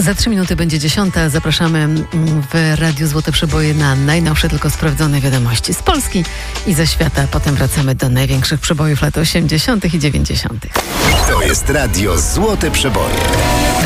Za 3 minuty będzie 10. Zapraszamy w Radiu Złote Przeboje na najnowsze, tylko sprawdzone wiadomości z Polski i ze świata. Potem wracamy do największych przebojów lat 80. i 90. To jest Radio Złote Przeboje.